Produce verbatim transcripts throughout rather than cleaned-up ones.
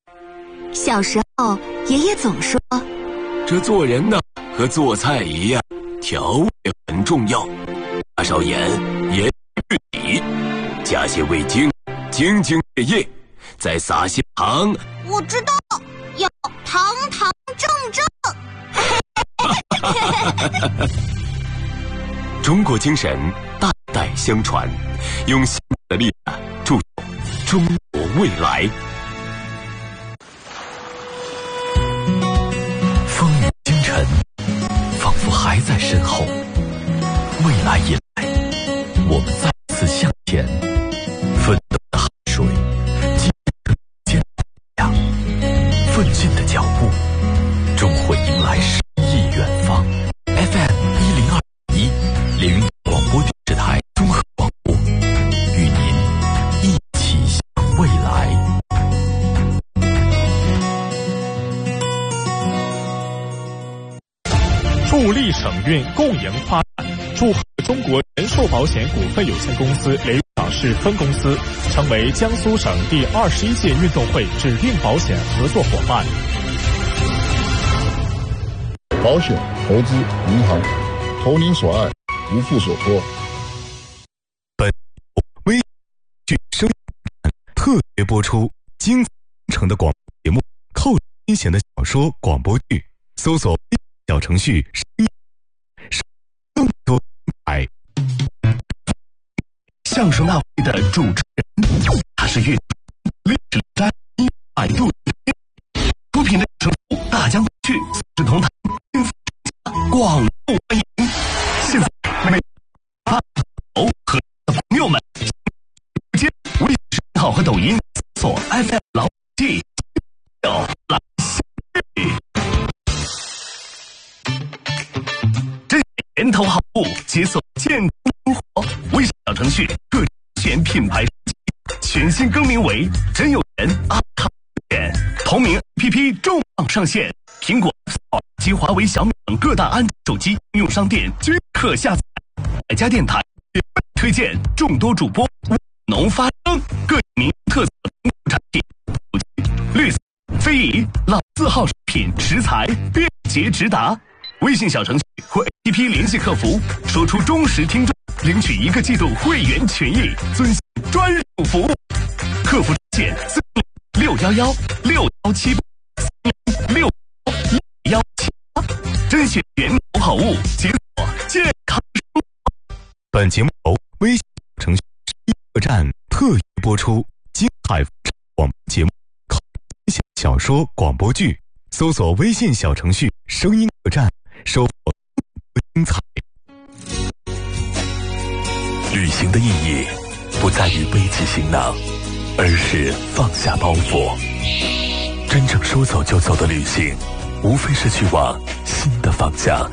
小时候，爷爷总说， 这做人呢，和做菜一样，调味很重要，加少盐，盐去底，加些味精，精精液液，再撒些糖。 我知道，要堂堂正正。 中国精神代代相传，用信的力量铸就中国未来。 风雨京城，仿佛还在身后。未来以来，我们再次向前，奋斗的汗水，积成坚强，奋进的脚步，终会迎来诗意远方。F M 一零二一，凌云广播电视台综合广播，与您一起向未来。 助力省运共赢发展，祝贺中国人寿保险股份有限公司雷港市分公司成为江苏省第二十一届运动会指定保险合作伙伴。 保险、投资、银行，投您所爱，无负所托。 本微剧声特别播出精彩纷呈的广播节目，扣新鲜的小说广播剧，搜索小程序声音，更多彩。相声大会的主持人，他是粤历史专一百度出品的成都大江剧是同台广受欢迎。现在每发头和朋友们，接微信视号和抖音搜索 F M 老 T 要来相遇。人头好物，解锁健康生活。微信小程序各选品牌，全新更名为真有人阿卡险，同名 A P P 重磅上线，苹果及华为、小米等各大安卓手机应用商店均可下载。百家电台推荐众多主播农发声，各名特色产品，绿色、非遗、老字号食品食材便捷直达。微信小程序或 A P P 联系客服，说出忠实听众，领取一个季度会员权益，尊享专属服务。客服专线四六幺幺六幺七八六幺七八，甄选源头好物，解锁健康生活。本节目由微信小程序客栈特约播出，精彩广播节目、小说广播剧，搜索微信小程序声音客栈。收获精彩。旅行的意义不在于背起行囊，而是放下包袱。真正说走就走的旅行，无非是去往新的方向。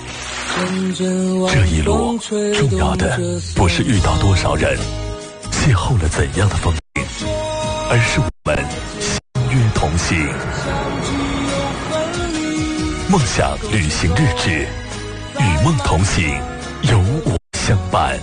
这一路重要的不是遇到多少人，邂逅了怎样的风景，而是我们相约同行。梦想旅行日志，与梦同行，有我相伴。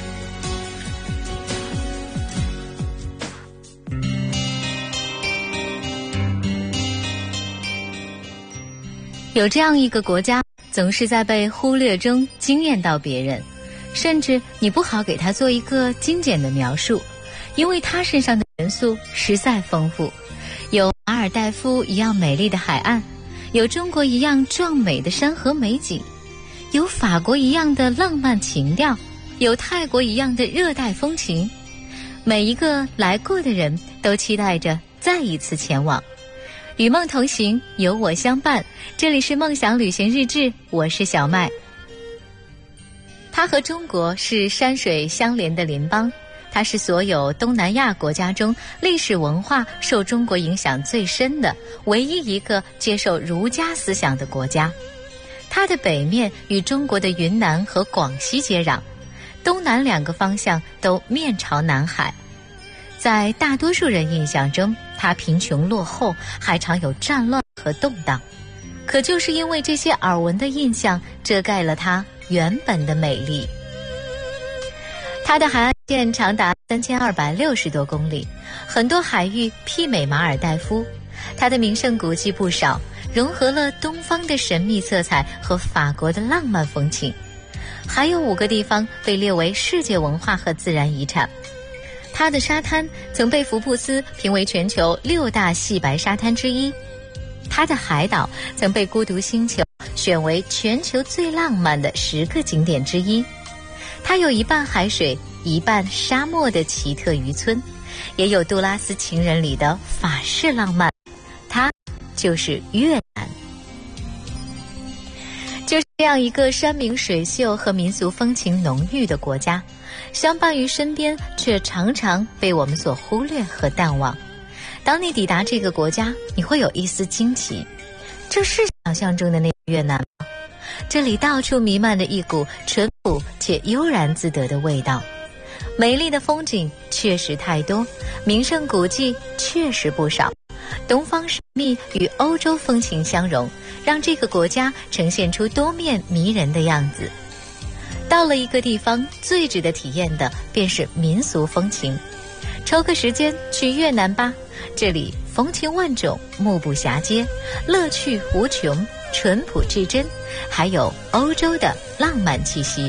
有这样一个国家，总是在被忽略中惊艳到别人，甚至你不好给它做一个精简的描述，因为它身上的元素实在丰富，有马尔代夫一样美丽的海岸，有中国一样壮美的山河美景，有法国一样的浪漫情调，有泰国一样的热带风情。每一个来过的人都期待着再一次前往。与梦同行，有我相伴。这里是梦想旅行日志，我是小麦。它和中国是山水相连的邻邦，它是所有东南亚国家中历史文化受中国影响最深的唯一一个接受儒家思想的国家。它的北面与中国的云南和广西接壤，东南两个方向都面朝南海。在大多数人印象中，它贫穷落后，还常有战乱和动荡。可就是因为这些耳闻的印象，遮盖了它原本的美丽。它的海岸线长达三千二百六十多公里，很多海域媲美马尔代夫， 它的名胜古迹不少，融合了东方的神秘色彩和法国的浪漫风情。还有五个地方被列为世界文化和自然遗产。它的沙滩曾被福布斯评为全球六大细白沙滩之一，它的海岛曾被孤独星球选为全球最浪漫的十个景点之一。它有一半海水一半沙漠的奇特渔村，也有杜拉斯情人里的法式浪漫，它就是越南。就是这样一个山明水秀和民俗风情浓郁的国家，相伴于身边，却常常被我们所忽略和淡忘。当你抵达这个国家，你会有一丝惊奇，这是想象中的那个越南吗？这里到处弥漫着一股淳朴且悠然自得的味道，美丽的风景确实太多，名胜古迹确实不少，东方神秘与欧洲风情相融，让这个国家呈现出多面迷人的样子。到了一个地方，最值得体验的便是民俗风情。抽个时间去越南吧，这里风情万种，目不暇接，乐趣无穷，淳朴至真，还有欧洲的浪漫气息。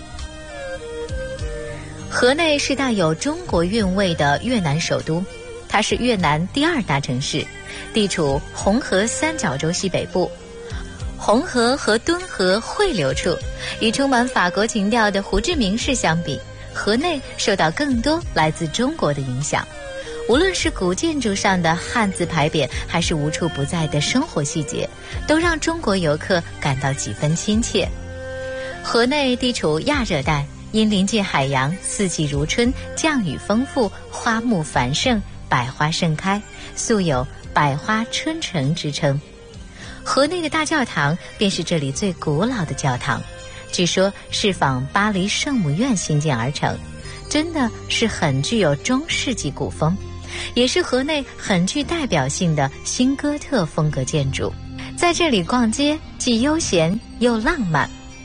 河内是带有中国韵味的越南首都，它是越南第二大城市，地处红河三角洲西北部。红河和敦河汇流处，与充满法国情调的胡志明市相比，河内受到更多来自中国的影响。无论是古建筑上的汉字牌匾，还是无处不在的生活细节，都让中国游客感到几分亲切。河内地处亚热带，因临近海洋，四季如春，降雨丰富，花木繁盛，百花盛开，素有百花春城之称。河内的大教堂便是这里最古老的教堂，据说是仿巴黎圣母院兴建而成，真的是很具有中世纪古风，也是河内很具代表性的新哥特风格建筑。在这里逛街既悠闲又浪漫。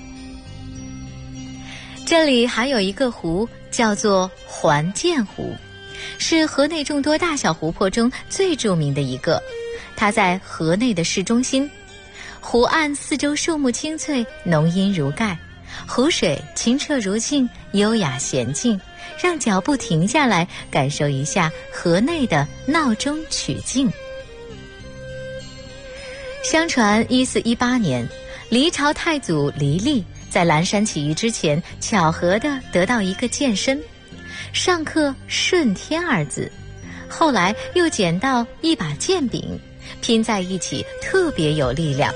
这里还有一个湖叫做环建湖，是河内众多大小湖泊中最著名的一个。它在河内的市中心，湖岸四周树木青翠，浓荫如盖，湖水清澈如镜，优雅娴静，让脚步停下来，感受一下河内的闹中取静。相传一四一八年，黎朝太祖黎利在蓝山起义之前，巧合地得到一个剑身，上刻顺天二字，后来又捡到一把剑柄，拼在一起特别有力量。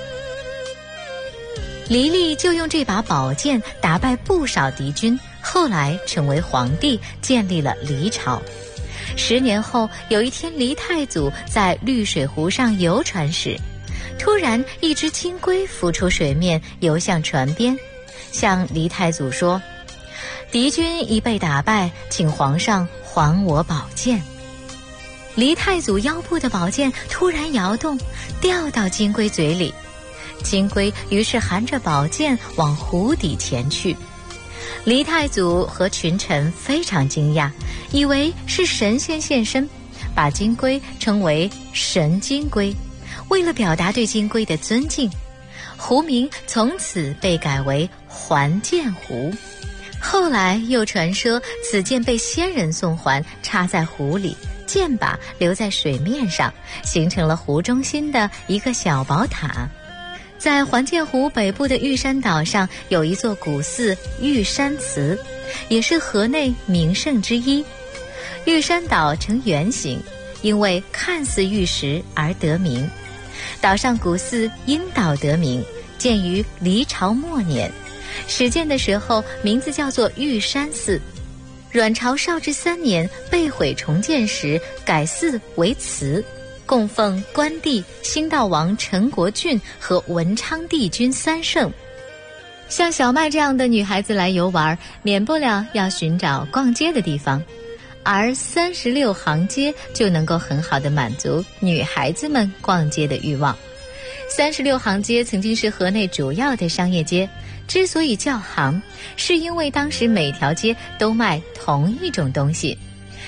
黎利就用这把宝剑打败不少敌军，后来成为皇帝，建立了黎朝。十年后，有一天黎太祖在绿水湖上游船时，突然一只金龟浮出水面，游向船边，向黎太祖说：敌军已被打败，请皇上还我宝剑。黎太祖腰部的宝剑突然摇动，掉到金龟嘴里，金龟于是含着宝剑往湖底潜去。黎太祖和群臣非常惊讶，以为是神仙现身，把金龟称为神金龟。为了表达对金龟的尊敬，湖名从此被改为环剑湖。后来又传说此剑被仙人送还，插在湖里，剑把留在水面上，形成了湖中心的一个小宝塔。在环剑湖北部的玉山岛上，有一座古寺玉山祠，也是河内名胜之一。玉山岛呈圆形，因为看似玉石而得名。岛上古寺因岛得名，建于黎朝末年，始建的时候名字叫做玉山寺。阮朝绍治三年被毁重建时，改寺为祠，供奉关帝、兴道王陈国俊和文昌帝君三圣。像小麦这样的女孩子来游玩，免不了要寻找逛街的地方，而三十六行街就能够很好的满足女孩子们逛街的欲望。三十六行街曾经是河内主要的商业街，之所以叫行，是因为当时每条街都卖同一种东西。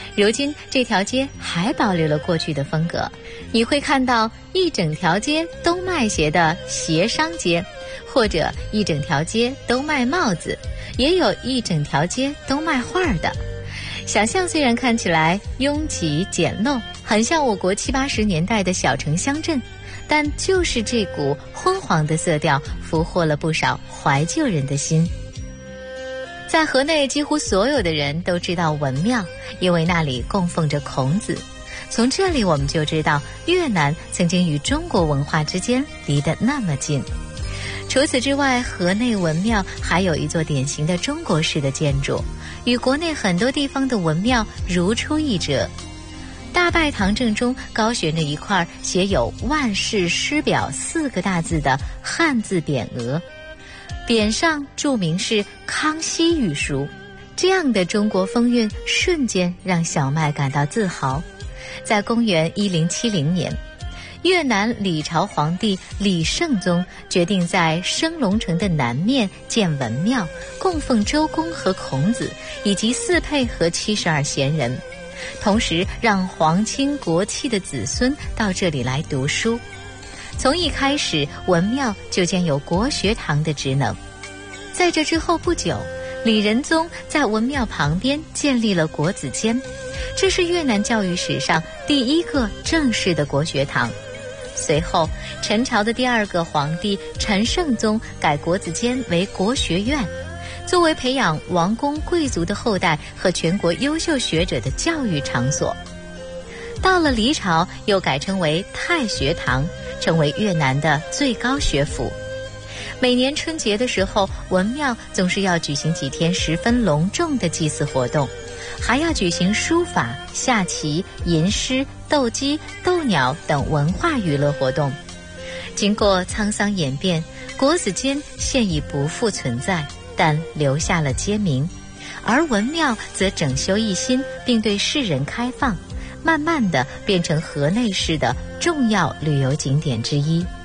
如今这条街还保留了过去的风格，你会看到一整条街都卖鞋的鞋商街，或者一整条街都卖帽子，也有一整条街都卖画的。想象虽然看起来拥挤简陋，很像我国七八十年代的小城乡镇，但就是这股昏黄的色调俘获了不少怀旧人的心。在河内，几乎所有的人都知道文庙，因为那里供奉着孔子。从这里我们就知道，越南曾经与中国文化之间离得那么近。除此之外，河内文庙还有一座典型的中国式的建筑，与国内很多地方的文庙如出一辙。大拜堂正中高悬着一块写有万世师表四个大字的汉字匾额，匾上注明是康熙御书。这样的中国风韵瞬间让小麦感到自豪。在公元一零七零年，越南李朝皇帝李圣宗决定在升龙城的南面建文庙，供奉周公和孔子以及四配和七十二贤人，同时让皇亲国戚的子孙到这里来读书。从一开始，文庙就兼有国学堂的职能。在这之后不久，李仁宗在文庙旁边建立了国子监，这是越南教育史上第一个正式的国学堂。随后，陈朝的第二个皇帝陈圣宗改国子监为国学院，作为培养王公贵族的后代和全国优秀学者的教育场所。到了黎朝，又改称为太学堂，成为越南的最高学府。每年春节的时候，文庙总是要举行几天十分隆重的祭祀活动，还要举行书法、下棋、吟诗、斗鸡、斗鸟等文化娱乐活动。经过沧桑演变，国子监现已不复存在，但留下了街名，而文庙则整修一新，并对世人开放，慢慢地变成河内市的重要旅游景点之一。